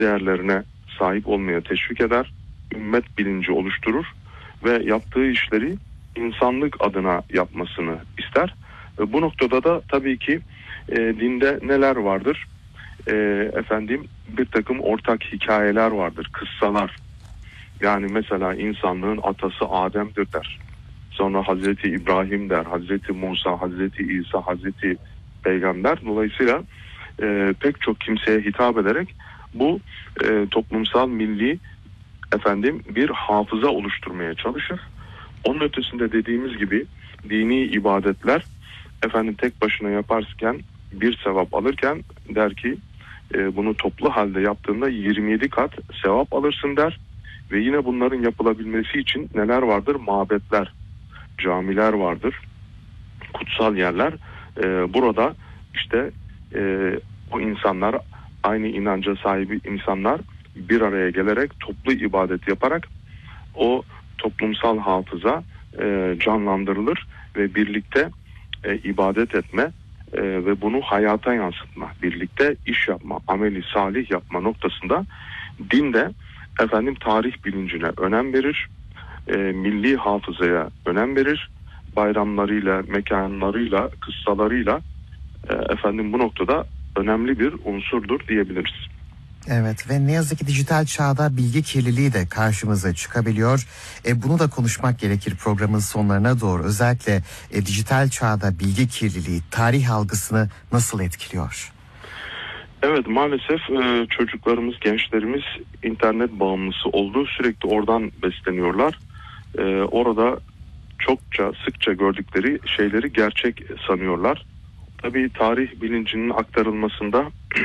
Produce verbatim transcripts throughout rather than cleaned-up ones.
değerlerine sahip olmaya teşvik eder, ümmet bilinci oluşturur ve yaptığı işleri insanlık adına yapmasını ister. E, bu noktada da tabii ki e, dinde neler vardır? E, efendim bir takım ortak hikayeler vardır, kıssalar. Yani mesela insanlığın atası Adem'dir der. Sonra Hazreti İbrahim der, Hazreti Musa, Hazreti İsa, Hazreti Peygamber. Dolayısıyla e, pek çok kimseye hitap ederek bu e, toplumsal milli efendim bir hafıza oluşturmaya çalışır. Onun ötesinde dediğimiz gibi dini ibadetler efendim tek başına yaparken bir sevap alırken der ki e, bunu toplu halde yaptığında yirmi yedi kat sevap alırsın der. Ve yine bunların yapılabilmesi için neler vardır? Mabetler, camiler vardır, kutsal yerler. Ee, burada işte e, o insanlar, aynı inanca sahibi insanlar bir araya gelerek toplu ibadet yaparak o toplumsal hafıza e, canlandırılır ve birlikte e, ibadet etme e, ve bunu hayata yansıtma, birlikte iş yapma, ameli salih yapma noktasında dinde efendim tarih bilincine önem verir, e, milli hafızaya önem verir, bayramlarıyla, mekanlarıyla, kıssalarıyla e, efendim bu noktada önemli bir unsurdur diyebiliriz. Evet ve ne yazık ki dijital çağda bilgi kirliliği de karşımıza çıkabiliyor. E, bunu da konuşmak gerekir programın sonlarına doğru. Özellikle e, dijital çağda bilgi kirliliği tarih algısını nasıl etkiliyor? Evet, maalesef e, çocuklarımız, gençlerimiz internet bağımlısı oldu. Sürekli oradan besleniyorlar. E, orada çokça, sıkça gördükleri şeyleri gerçek sanıyorlar. Tabii tarih bilincinin aktarılmasında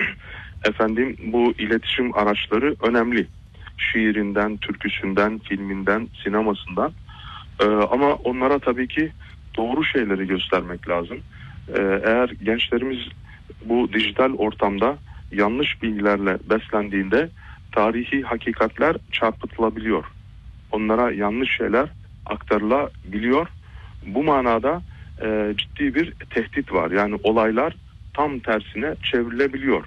efendim bu iletişim araçları önemli. Şiirinden, türküsünden, filminden, sinemasından. E, ama onlara tabii ki doğru şeyleri göstermek lazım. E, eğer gençlerimiz bu dijital ortamda yanlış bilgilerle beslendiğinde tarihi hakikatler çarpıtılabiliyor. Onlara yanlış şeyler aktarılabiliyor. Bu manada e, ciddi bir tehdit var. Yani olaylar tam tersine çevrilebiliyor.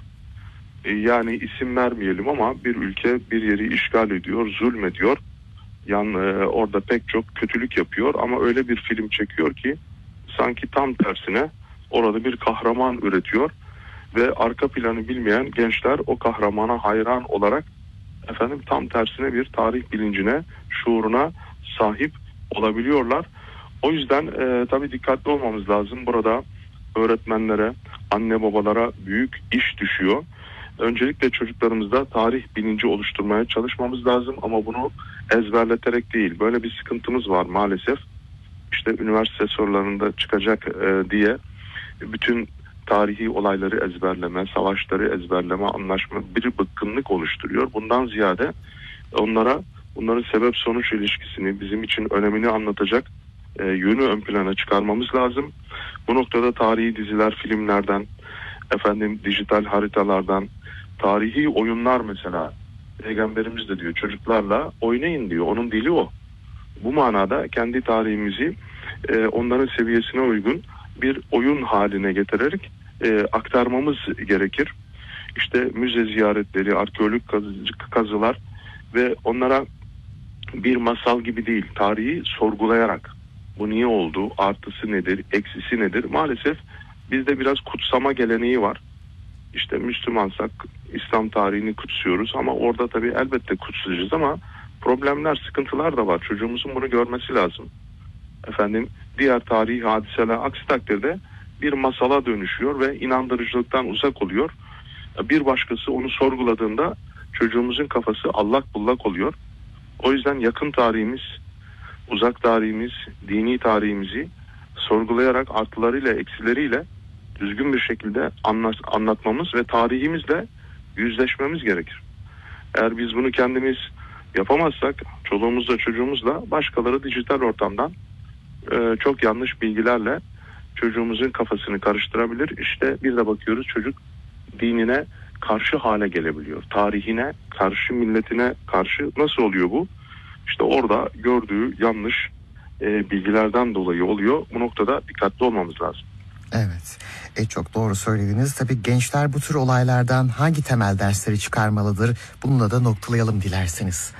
E, yani isim vermeyelim ama bir ülke bir yeri işgal ediyor, zulmediyor. Yani e, orada pek çok kötülük yapıyor ama öyle bir film çekiyor ki sanki tam tersine orada bir kahraman üretiyor. Ve arka planı bilmeyen gençler o kahramana hayran olarak efendim tam tersine bir tarih bilincine, şuuruna sahip olabiliyorlar. O yüzden e, tabii dikkatli olmamız lazım. Burada öğretmenlere, anne babalara büyük iş düşüyor. Öncelikle çocuklarımızda tarih bilinci oluşturmaya çalışmamız lazım ama bunu ezberleterek değil. Böyle bir sıkıntımız var maalesef. İşte üniversite sorularında çıkacak e, diye bütün tarihi olayları ezberleme, savaşları ezberleme, anlaşma bir bıkkınlık oluşturuyor. Bundan ziyade onlara bunların sebep sonuç ilişkisini, bizim için önemini anlatacak e, yönü ön plana çıkarmamız lazım. Bu noktada tarihi diziler, filmlerden, efendim dijital haritalardan, tarihi oyunlar mesela Peygamberimiz de diyor çocuklarla oynayın diyor. Onun dili o. Bu manada kendi tarihimizi e, onların seviyesine uygun bir oyun haline getirerek e, aktarmamız gerekir. İşte müze ziyaretleri, arkeolojik kazılar ve onlara bir masal gibi değil, tarihi sorgulayarak bu niye oldu, artısı nedir, eksisi nedir? Maalesef bizde biraz kutsama geleneği var. İşte Müslümansak İslam tarihini kutsuyoruz ama orada tabii elbette kutsayacağız ama problemler, sıkıntılar da var. Çocuğumuzun bunu görmesi lazım. Efendim diğer tarihi hadiseler aksi takdirde bir masala dönüşüyor ve inandırıcılıktan uzak oluyor. Bir başkası onu sorguladığında çocuğumuzun kafası allak bullak oluyor. O yüzden yakın tarihimiz, uzak tarihimiz, dini tarihimizi sorgulayarak artılarıyla eksileriyle düzgün bir şekilde anlatmamız ve tarihimizle yüzleşmemiz gerekir. Eğer biz bunu kendimiz yapamazsak çoluğumuzla çocuğumuzla başkaları dijital ortamdan e, çok yanlış bilgilerle çocuğumuzun kafasını karıştırabilir. İşte bir de bakıyoruz çocuk dinine karşı hale gelebiliyor. Tarihine karşı, milletine karşı. Nasıl oluyor bu? İşte orada gördüğü yanlış e, bilgilerden dolayı oluyor. Bu noktada dikkatli olmamız lazım. Evet, e, çok doğru söylediniz. Tabii gençler bu tür olaylardan hangi temel dersleri çıkarmalıdır? Bununla da noktalayalım dilerseniz.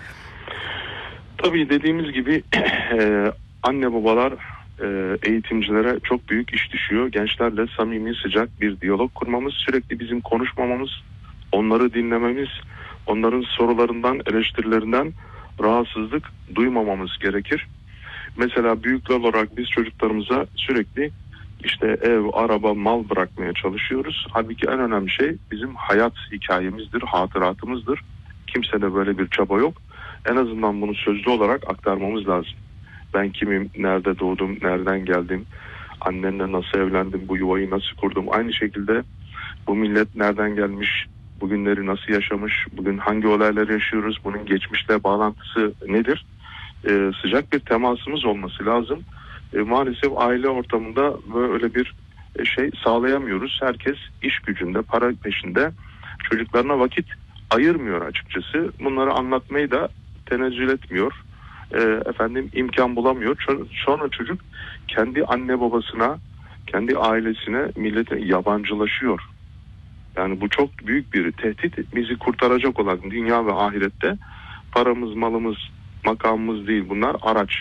Tabii dediğimiz gibi e, anne babalar, e, eğitimcilere çok büyük iş düşüyor. Gençlerle samimi, sıcak bir diyalog kurmamız, sürekli bizim konuşmamamız, onları dinlememiz, onların sorularından, eleştirilerinden rahatsızlık duymamamız gerekir. Mesela büyükler olarak biz çocuklarımıza sürekli işte ev, araba, mal bırakmaya çalışıyoruz. Halbuki en önemli şey bizim hayat hikayemizdir, hatıratımızdır. Kimsede böyle bir çaba yok. En azından bunu sözlü olarak aktarmamız lazım. Ben kimim, nerede doğdum, nereden geldim, annemle nasıl evlendim, bu yuvayı nasıl kurdum. Aynı şekilde bu millet nereden gelmiş, bugünleri nasıl yaşamış, bugün hangi olayları yaşıyoruz, bunun geçmişle bağlantısı nedir? Ee, sıcak bir temasımız olması lazım. Ee, maalesef aile ortamında böyle bir şey sağlayamıyoruz. Herkes iş gücünde, para peşinde, çocuklarına vakit ayırmıyor açıkçası. Bunları anlatmayı da tenezzül etmiyor. E, efendim imkan bulamıyor. Sonra çocuk kendi anne babasına, kendi ailesine, millete yabancılaşıyor. Yani bu çok büyük bir tehdit. Bizi kurtaracak olan dünya ve ahirette paramız, malımız, makamımız değil. Bunlar araç.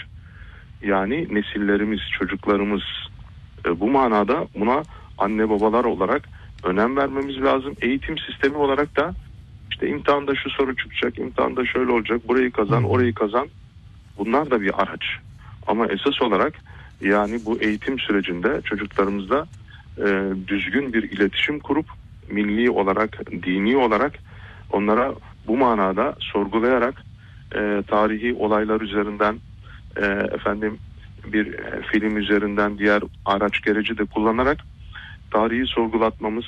Yani nesillerimiz, çocuklarımız. E, bu manada buna anne babalar olarak önem vermemiz lazım. Eğitim sistemi olarak da İşte imtihanda şu soru çıkacak, imtihanda şöyle olacak, burayı kazan, orayı kazan. Bunlar da bir araç. Ama esas olarak yani bu eğitim sürecinde çocuklarımızla e, düzgün bir iletişim kurup milli olarak, dini olarak onlara bu manada sorgulayarak e, tarihi olaylar üzerinden e, efendim bir e, film üzerinden diğer araç gereci de kullanarak tarihi sorgulatmamız,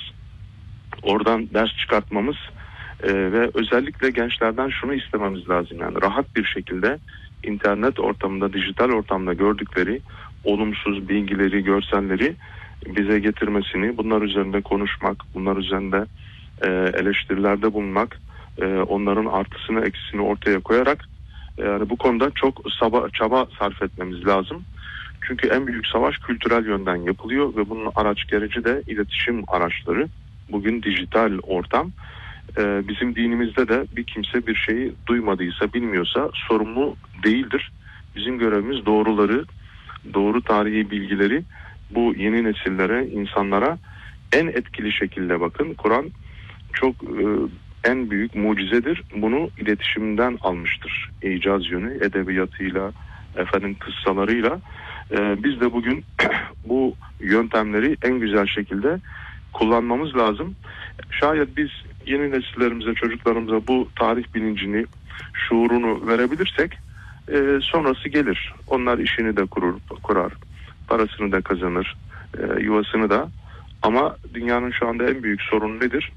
oradan ders çıkartmamız Ee, ve özellikle gençlerden şunu istememiz lazım, yani rahat bir şekilde internet ortamında, dijital ortamda gördükleri olumsuz bilgileri, görselleri bize getirmesini, bunlar üzerinde konuşmak, bunlar üzerinde e, eleştirilerde bulunmak, e, onların artısını eksisini ortaya koyarak e, yani bu konuda çok saba, çaba sarf etmemiz lazım. Çünkü en büyük savaş kültürel yönden yapılıyor ve bunun araç gereci de iletişim araçları. Bugün dijital ortam. Ee, bizim dinimizde de bir kimse bir şeyi duymadıysa, bilmiyorsa sorumlu değildir. Bizim görevimiz doğruları, doğru tarihi bilgileri bu yeni nesillere, insanlara en etkili şekilde, bakın Kur'an çok e, en büyük mucizedir. Bunu iletişimden almıştır. İcaz yönü, edebiyatıyla, efendim kıssalarıyla. Ee, biz de bugün bu yöntemleri en güzel şekilde kullanmamız lazım. Şayet biz yeni nesillerimize, çocuklarımıza bu tarih bilincini, şuurunu verebilirsek e, sonrası gelir. Onlar işini de kurur, kurar, parasını da kazanır, e, yuvasını da. Ama dünyanın şu anda en büyük sorunu nedir?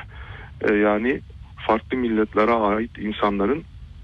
e, yani farklı milletlere ait insanların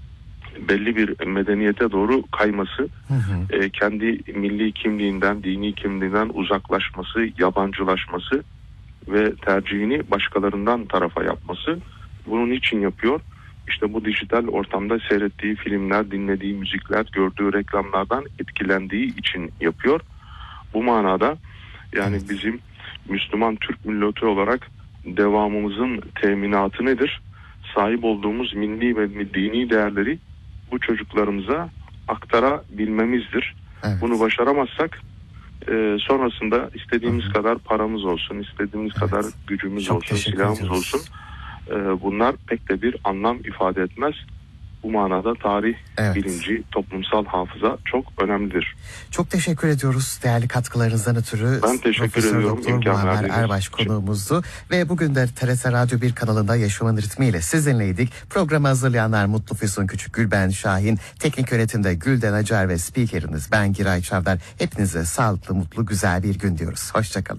belli bir medeniyete doğru kayması, hı hı. E, kendi milli kimliğinden, dini kimliğinden uzaklaşması, yabancılaşması ve tercihini başkalarından tarafa yapması. Bunun için yapıyor. İşte bu dijital ortamda seyrettiği filmler, dinlediği müzikler, gördüğü reklamlardan etkilendiği için yapıyor. Bu manada yani evet. Bizim Müslüman Türk milleti olarak devamımızın teminatı nedir? Sahip olduğumuz milli ve dini değerleri bu çocuklarımıza aktarabilmemizdir. Evet. Bunu başaramazsak Ee, sonrasında istediğimiz Hı-hı. kadar paramız olsun, istediğimiz evet. kadar gücümüz Çok olsun, silahımız ediyoruz. olsun. Ee, bunlar pek de bir anlam ifade etmez. Bu manada tarih evet. bilinci, toplumsal hafıza çok önemlidir. Çok teşekkür ediyoruz değerli katkılarınızdan ötürü. Ben teşekkür Profesör ediyorum. Doktor Muammer Erbaş konuğumuzdu. Ve bugün de T R T Radyo bir kanalında Yaşamın Ritmi ile sizinleydik. Programı hazırlayanlar Mutlu Füsun Küçükgül, ben Şahin. Teknik yönetimde Gülden Acar ve spikeriniz ben Giray Çavdar. Hepinize sağlıklı, mutlu, güzel bir gün diyoruz. Hoşçakalın.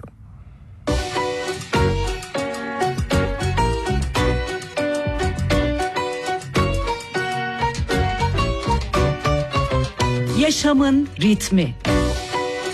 Yaşamın ritmi.